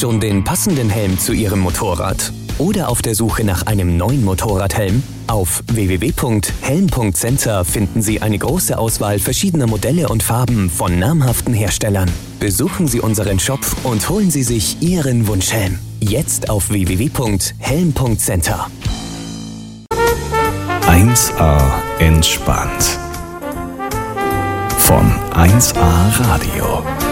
Schon den passenden Helm zu Ihrem Motorrad? Oder auf der Suche nach einem neuen Motorradhelm? Auf www.helm.center finden Sie eine große Auswahl verschiedener Modelle und Farben von namhaften Herstellern. Besuchen Sie unseren Shop und holen Sie sich Ihren Wunschhelm. Jetzt auf www.helm.center. 1A entspannt. Von 1A Radio.